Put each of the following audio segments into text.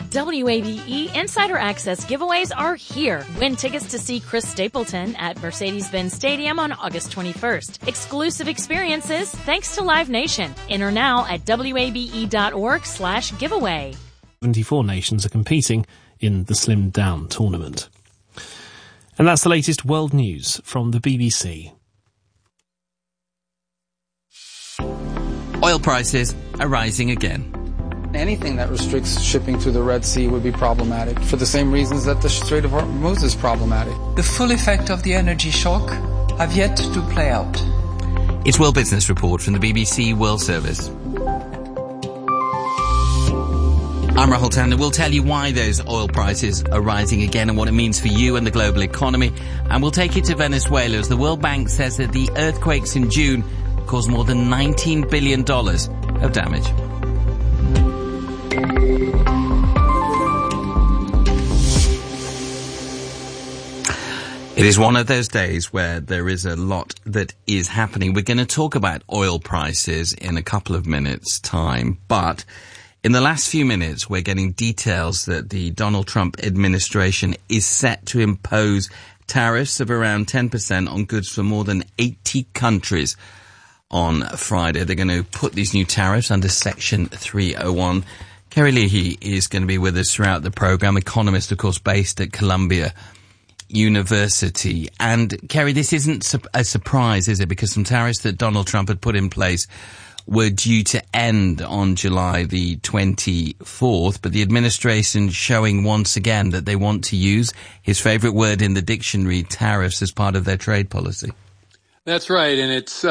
WABE Insider Access giveaways are here. Win tickets to see Chris Stapleton at Mercedes-Benz Stadium on August 21st. Exclusive experiences thanks to Live Nation. Enter now at wabe.org/giveaway. 74 nations are competing in the Slimmed Down tournament. And that's the latest world news from the BBC. Oil prices are rising again. Anything that restricts shipping through the Red Sea would be problematic, for the same reasons that the Strait of Hormuz is problematic. The full effect of the energy shock have yet to play out. It's World Business Report from the BBC World Service. I'm Rahul Tanda. We'll tell you why those oil prices are rising again and what it means for you and the global economy. And we'll take you to Venezuela, as the World Bank says that the earthquakes in June caused more than $19 billion of damage. It is one of those days where there is a lot that is happening. We're going to talk about oil prices in a couple of minutes' time, but in the last few minutes we're getting details that the Donald Trump administration is set to impose tariffs of around 10% on goods from more than 80 countries on Friday. They're going to put these new tariffs under Section 301. Kerry Leahy is going to be with us throughout the programme, economist, of course, based at Columbia University. And Kerry, this isn't a surprise, is it? Because some tariffs that Donald Trump had put in place were due to end on July the 24th, but the administration showing once again that they want to use his favourite word in the dictionary, tariffs, as part of their trade policy. That's right, and it's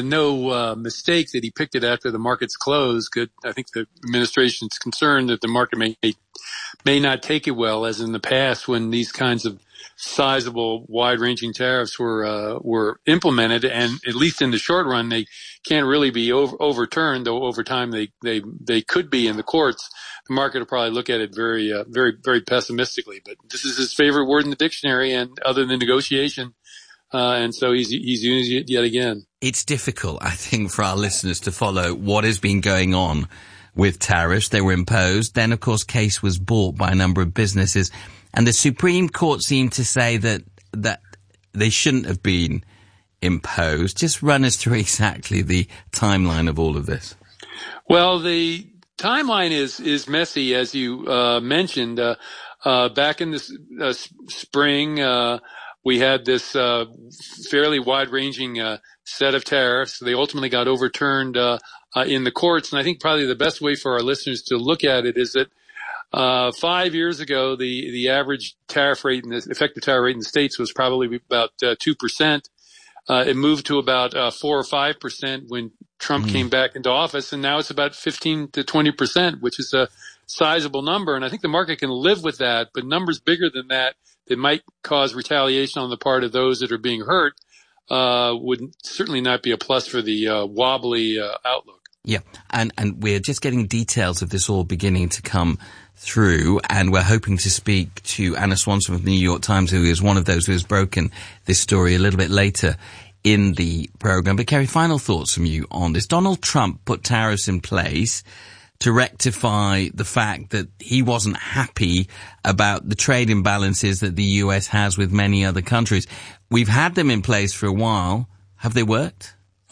no mistake that he picked it after the markets closed. I think the administration's concerned that the market may not take it well, as in the past when these kinds of sizable, wide-ranging tariffs were implemented, and at least in the short run, they can't really be overturned. Though over time they could be in the courts. The market will probably look at it very pessimistically. But this is his favorite word in the dictionary, and other than negotiation. And so he's using it yet again. It's difficult, I think, for our listeners to follow what has been going on with tariffs. They were imposed. Then, of course, case was bought by a number of businesses. And the Supreme Court seemed to say that they shouldn't have been imposed. Just run us through exactly the timeline of all of this. Well, the timeline is messy, as you mentioned. Back in the spring, we had this fairly wide-ranging set of tariffs. They ultimately got overturned in the courts, and I think probably the best way for our listeners to look at it is that 5 years ago, the average tariff rate, effective tariff rate in the states was probably about 2%. It moved to about 4 or 5% when Trump came back into office, and now it's about 15 to 20%, which is a sizable number. And I think the market can live with that, but numbers bigger than that might cause retaliation on the part of those that are being hurt would certainly not be a plus for the wobbly outlook. Yeah, and we're just getting details of this all beginning to come through, and we're hoping to speak to Anna Swanson from the New York Times, who is one of those who has broken this story a little bit later in the programme. But Kerry, final thoughts from you on this. Donald Trump put tariffs in place to rectify the fact that he wasn't happy about the trade imbalances that the US has with many other countries. We've had them in place for a while. Have they worked?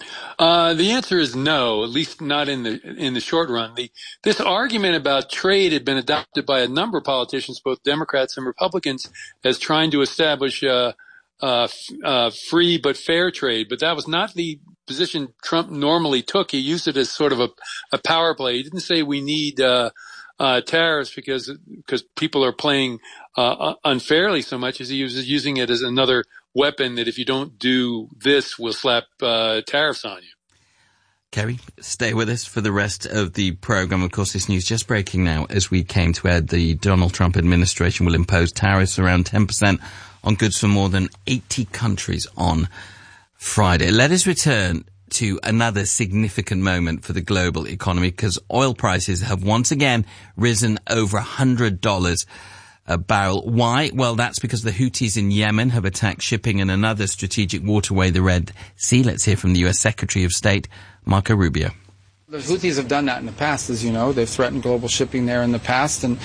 The answer is no, at least not in the short run. This argument about trade had been adopted by a number of politicians, both Democrats and Republicans, as trying to establish free but fair trade. But that was not the position Trump normally took. He used it as sort of a power play. He didn't say we need tariffs because people are playing unfairly so much, as he was using it as another weapon that if you don't do this, we'll slap tariffs on you. Kerry, stay with us for the rest of the programme. Of course, this news just breaking now as we came to air. The Donald Trump administration will impose tariffs around 10% on goods from more than 80 countries on Friday. Let us return to another significant moment for the global economy, because oil prices have once again risen over $100 a barrel. Why? Well, that's because the Houthis in Yemen have attacked shipping in another strategic waterway, the Red Sea. Let's hear from the US Secretary of State, Marco Rubio. The Houthis have done that in the past, as you know. They've threatened global shipping there in the past, and